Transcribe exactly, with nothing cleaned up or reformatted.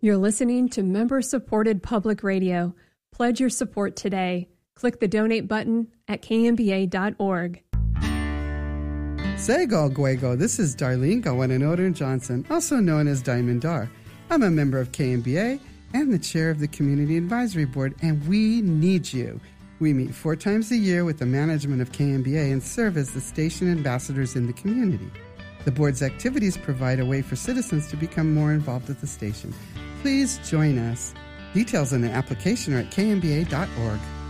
You're listening to member-supported public radio. Pledge your support today. Click the donate button at k m b a dot org. Sego Guego, this is Darlene Gawananoder Johnson, also known as Diamond Dar. I'm a member of K M B A and the chair of the Community Advisory Board, and we need you. We meet four times a year with the management of K M B A and serve as the station ambassadors in the community. The board's activities provide a way for citizens to become more involved at the station. Please join us. Details on the application are at k m b a dot org.